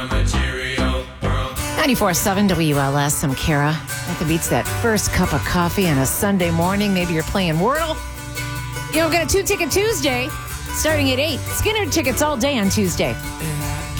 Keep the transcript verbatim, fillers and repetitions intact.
ninety-four seven W L S, I'm Kara. Nothing beats that first cup of coffee on a Sunday morning. Maybe you're playing Wordle. You know, we've got a two-ticket Tuesday starting at eight. Skinner tickets all day on Tuesday.